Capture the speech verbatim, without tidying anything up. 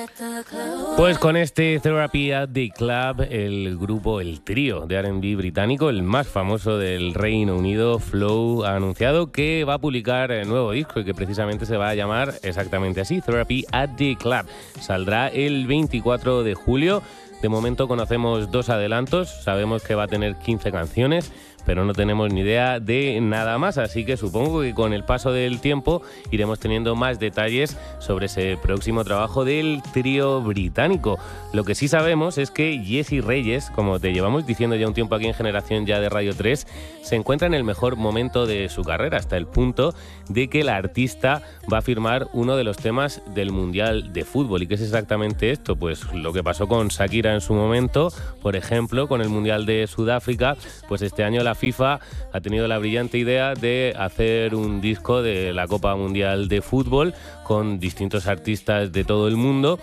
Pues con este Therapy at the Club, el grupo, el trío de R and B británico, el más famoso del Reino Unido, Flow, ha anunciado que va a publicar el nuevo disco y que precisamente se va a llamar exactamente así, Therapy at the Club. Saldrá el veinticuatro de julio. De momento conocemos dos adelantos, sabemos que va a tener quince canciones, pero no tenemos ni idea de nada más, así que supongo que con el paso del tiempo iremos teniendo más detalles sobre ese próximo trabajo del trío británico. Lo que sí sabemos es que Jessie Reyes, como te llevamos diciendo ya un tiempo aquí en Generación Ya de Radio tres, se encuentra en el mejor momento de su carrera, hasta el punto de que la artista va a firmar uno de los temas del Mundial de Fútbol. ¿Y qué es exactamente esto? Pues lo que pasó con Shakira en su momento, por ejemplo, con el Mundial de Sudáfrica, pues este año la FIFA ha tenido la brillante idea de hacer un disco de la Copa Mundial de Fútbol con distintos artistas de todo el mundo